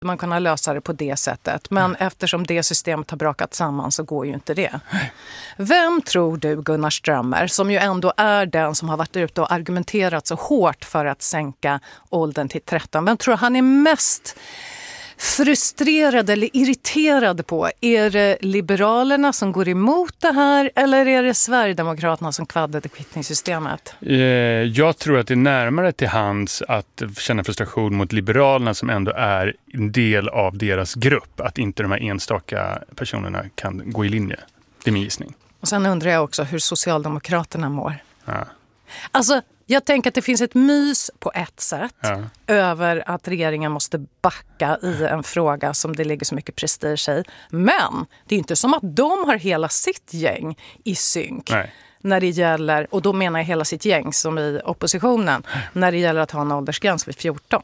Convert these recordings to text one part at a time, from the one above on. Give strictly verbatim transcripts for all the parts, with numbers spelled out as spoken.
man kunna lösa det på det sättet. Men mm. eftersom det systemet har brakat samman så går ju inte det. Vem tror du, Gunnar Strömmer, som ju ändå är den som har varit ute och argumenterat så hårt för att sänka åldern till tretton. Vem tror han är mest frustrerad eller irriterad på? Är det Liberalerna som går emot det här eller är det Sverigedemokraterna som kvaddade kvittningssystemet? Jag tror att det är närmare till hands att känna frustration mot Liberalerna som ändå är en del av deras grupp. Att inte de här enstaka personerna kan gå i linje. Det är min gissning. Och sen undrar jag också hur Socialdemokraterna mår. Ja. Alltså, jag tänker att det finns ett mys på ett sätt ja. över att regeringen måste backa i en fråga som det ligger så mycket prestige i. Men det är inte som att de har hela sitt gäng i synk. Nej. När det gäller, och då menar jag hela sitt gäng som i oppositionen, när det gäller att ha en åldersgräns vid fjorton.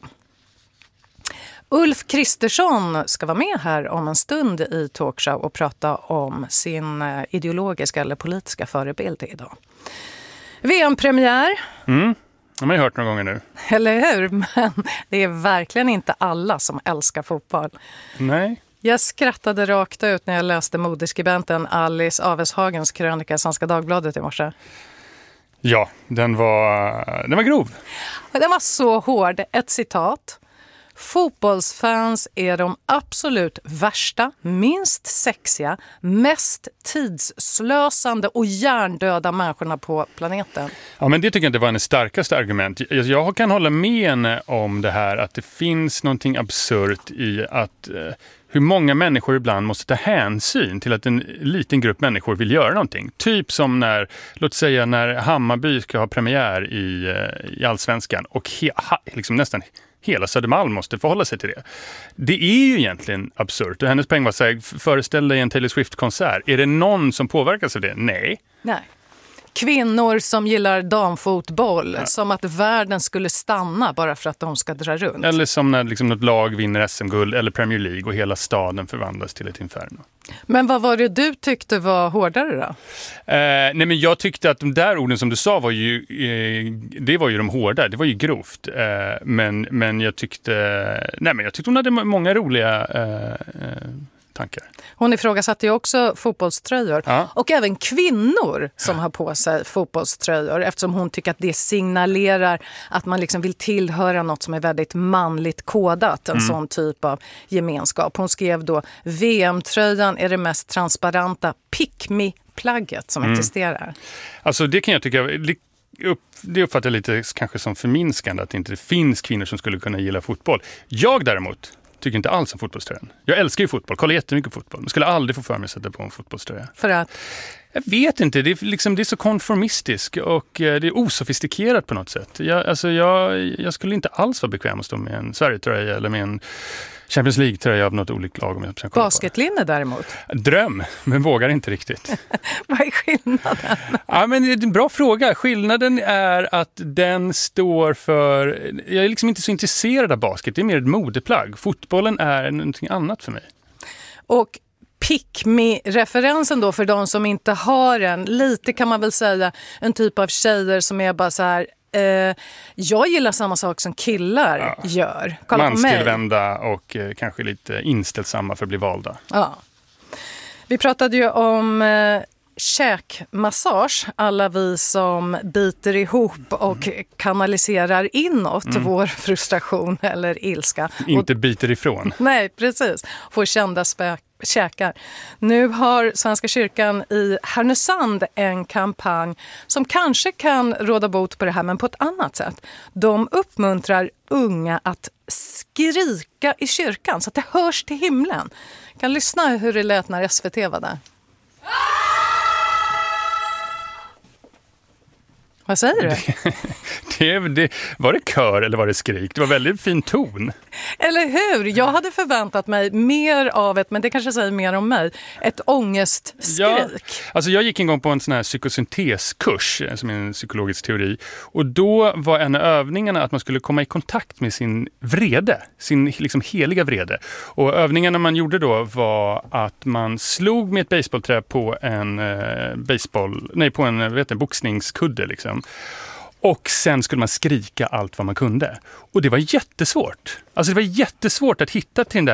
Ulf Kristersson ska vara med här om en stund i talkshow och prata om sin ideologiska eller politiska förebild idag. V M-premiär. Mm, det har man ju hört några gånger nu. Eller hur? Men det är verkligen inte alla som älskar fotboll. Nej. Jag skrattade rakt ut när jag läste moderskribenten Alice Aveshagens krönika i Svenska Dagbladet i morse. Ja, den var, den var grov. Den var så hård. Ett citat. Fotbollsfans är de absolut värsta, minst sexiga, mest tidsslösande och hjärndöda människorna på planeten. Ja, men det tycker jag inte var hennes starkaste argument. Jag kan hålla med henne om det här att det finns någonting absurt i att eh, hur många människor ibland måste ta hänsyn till att en liten grupp människor vill göra någonting. Typ som när, låt säga när Hammarby ska ha premiär i, i Allsvenskan och he, ha, liksom nästan hela Södermalm måste förhålla sig till det. Det är ju egentligen absurt. Och hennes poäng var så här, föreställ dig en Taylor Swift-konsert. Är det någon som påverkas av det? Nej. Nej. Kvinnor som gillar damfotboll, ja. som att världen skulle stanna bara för att de ska dra runt. Eller som när liksom något lag vinner S M-guld eller Premier League och hela staden förvandlas till ett inferno. Men vad var det du tyckte var hårdare då? Eh, nej men jag tyckte att de där orden som du sa var ju, eh, det var ju de hårda, det var ju grovt. Eh, men, men jag tyckte, nej men jag tyckte hon hade många roliga eh, eh, tankar. Hon ifrågasatte ju också fotbollströjor. Ja. Och även kvinnor som ja. har på sig fotbollströjor. Eftersom hon tycker att det signalerar att man liksom vill tillhöra något som är väldigt manligt kodat. En mm. sån typ av gemenskap. Hon skrev då, V M-tröjan är det mest transparenta pick-me-plagget som mm. existerar. Alltså det kan jag tycka... Upp, det uppfattar jag lite kanske som förminskande att det inte finns kvinnor som skulle kunna gilla fotboll. Jag däremot tycker inte alls om fotbollströjan. Jag älskar ju fotboll, kollar jättemycket fotboll. Men skulle aldrig få för mig att sätta på en fotbollströja. För att? Jag vet inte, det är, liksom, det är så konformistiskt och eh, det är osofistikerat på något sätt. Jag, alltså jag, jag skulle inte alls vara bekväm att stå med en Sverige-tröja eller med en Champions League-tröja av något olikt lag. Om jag basketlinne däremot? Dröm, men vågar inte riktigt. Vad är skillnaden? Ja, men det är en bra fråga. Skillnaden är att den står för... Jag är liksom inte så intresserad av basket. Det är mer ett modeplagg. Fotbollen är någonting annat för mig. Och pick me-referensen då för de som inte har en, lite kan man väl säga, en typ av tjejer som är bara så här... Eh, jag gillar samma sak som killar ja. gör. Kolla manstillvända och eh, kanske lite inställsamma för att bli valda. Ja. Vi pratade ju om eh, käkmassage. Alla vi som biter ihop och mm. kanaliserar inåt mm. vår frustration eller ilska. Inte och, biter ifrån. Nej, precis. Får kända spök. Käkar. Nu har Svenska kyrkan i Härnösand en kampanj som kanske kan råda bot på det här men på ett annat sätt. De uppmuntrar unga att skrika i kyrkan så att det hörs till himlen. Kan lyssna hur det lät när S V T var där. Vad säger du? Det, det, det, var det kör eller var det skrik? Det var väldigt fin ton. Eller hur? Jag hade förväntat mig mer av ett, men det kanske säger mer om mig, ett ångestskrik. Ja, alltså jag gick en gång på en sån här psykosynteskurs som är en psykologisk teori. Och då var en av övningarna att man skulle komma i kontakt med sin vrede, sin liksom heliga vrede. Och övningarna man gjorde då var att man slog med ett baseballträ på en eh, baseball, nej på en vet jag, boxningskudde liksom. Och sen skulle man skrika allt vad man kunde. Och det var jättesvårt. Alltså det var jättesvårt att hitta till den där